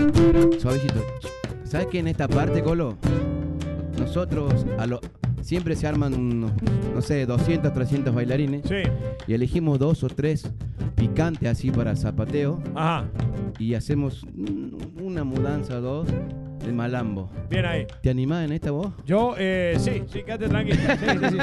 Suavecito. ¿Sabes qué? En esta parte, Colo, nosotros siempre se arman unos, no sé, 200, 300 bailarines. Sí. Y elegimos 2 o 3 picantes así para zapateo. Ajá. Y hacemos una mudanza o 2 de malambo. Bien ahí. ¿Te animás en esta vos? Yo, sí, quédate tranquilo. Sí.